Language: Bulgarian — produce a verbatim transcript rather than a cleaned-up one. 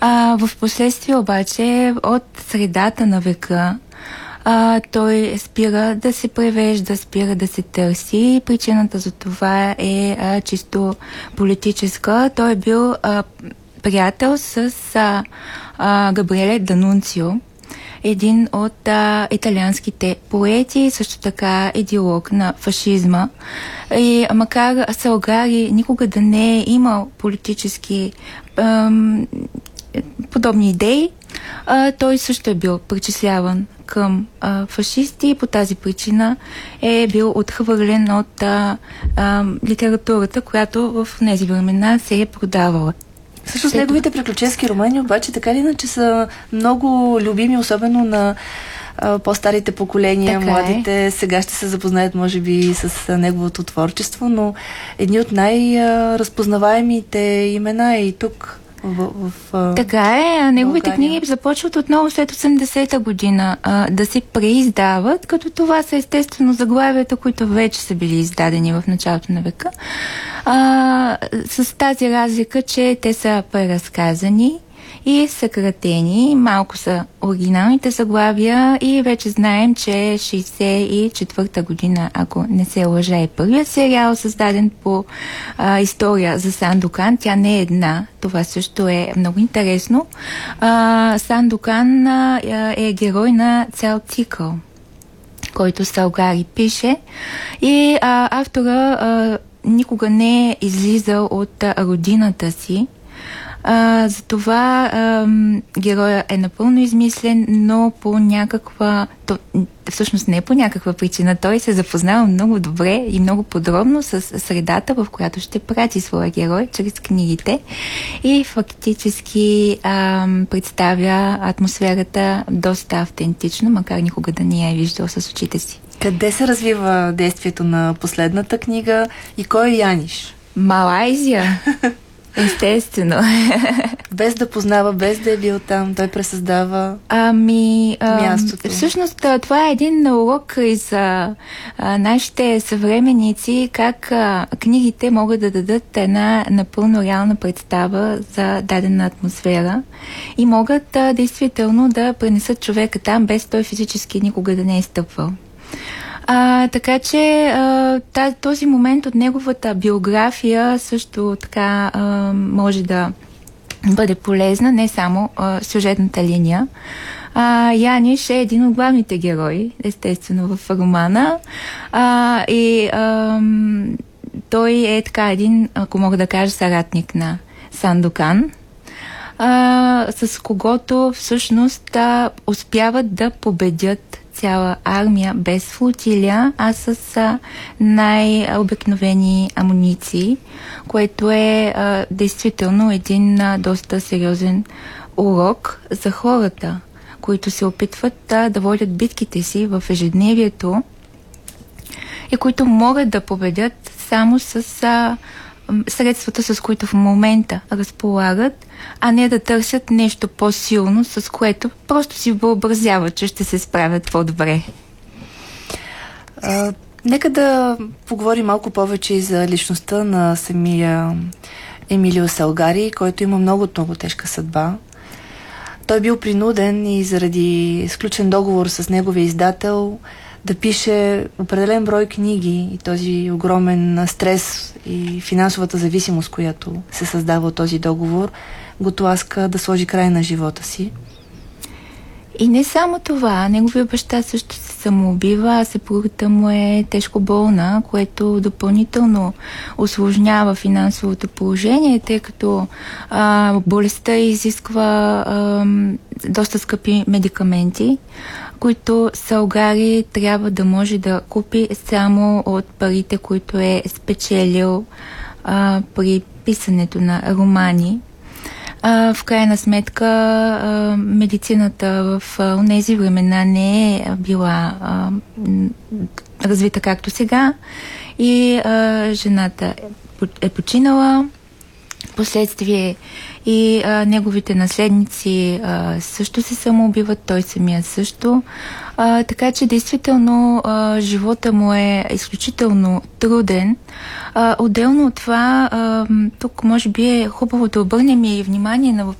А, в последствие обаче от средата на века а, той спира да се превежда, спира да се търси. Причината за това е а, чисто политическа. Той е бил а, приятел с а, а, Габриеле Данунцио, един от а, италианските поети, също така идеолог на фашизма. И макар Салгари никога да не е имал политически ам, подобни идеи, а, той също е бил причисляван към а, фашисти и по тази причина е бил отхвърлен от а, а, литературата, която в тези времена се е продавала. Също с неговите приключенски романи обаче така или иначе са много любими, особено на а, по-старите поколения, така младите. Е. Сега ще се запознаят може би с а, неговото творчество, но едни от най-разпознаваемите имена е и тук. В, в, в, така е, неговите България. Книги започват отново след осемдесета година а, да се преиздават, като това са естествено заглавията, които вече са били издадени в началото на века. А, с тази разлика, че те са преразказани и съкратени, малко са оригиналните заглавия и вече знаем, че шейсет и четвърта година, ако не се лъжа, е първият сериал, създаден по а, история за Сандокан. Тя не е една. Това също е много интересно. А, Сандокан а, е герой на цял цикъл, който Салгари пише и а, автора а, никога не е излизал от а, родината си. А, затова а, героя е напълно измислен, но по някаква... То, всъщност не по някаква причина. Той се запознава много добре и много подробно с средата, в която ще прати своя герой чрез книгите и фактически а, представя атмосферата доста автентично, макар никога да не я е виждал с очите си. Къде се развива действието на последната книга и кой е Яниш? Малайзия. Естествено. Без да познава, без да е бил там, той пресъздава ами, мястото. Всъщност това е един урок и за а, нашите съвременници, как а, книгите могат да дадат една напълно реална представа за дадена атмосфера и могат а, действително да пренесат човека там, без той физически никога да не е стъпвал. А, така че а, този момент от неговата биография също така а, може да бъде полезна, не само а, сюжетната линия. А, Яниш е един от главните герои, естествено, в романа. А, и а, той е така един, ако мога да кажа, съратник на Сандокан, а, с когото всъщност а, успяват да победят цяла армия без флотилия, а с а, най-обикновени амуниции, което е а, действително един а, доста сериозен урок за хората, които се опитват а, да водят битките си в ежедневието и които могат да победят само с а, средствата, с които в момента разполагат, а не да търсят нещо по-силно, с което просто си въобразяват, че ще се справят по-добре. А, нека да поговорим малко повече и за личността на самия Емилио Салгари, който има много-много тежка съдба. Той бил принуден и заради изключен договор с неговия издател да пише определен брой книги и този огромен стрес и финансовата зависимост, която се създава от този договор, го тласка да сложи край на живота си. И не само това, неговия баща също се самоубива, а съпругата му е тежко болна, което допълнително усложнява финансовото положение, тъй като а, болестта изисква а, доста скъпи медикаменти, които Салгари трябва да може да купи само от парите, които е спечелил а, при писането на романи. А, в крайна сметка а, медицината в а, тези времена не е била а, развита както сега и а, жената е починала. Последствие и а, неговите наследници а, също се самоубиват, той самия също. А, така че действително а, живота му е изключително труден. А, отделно от това, а, тук може би е хубаво да обърнем и внимание на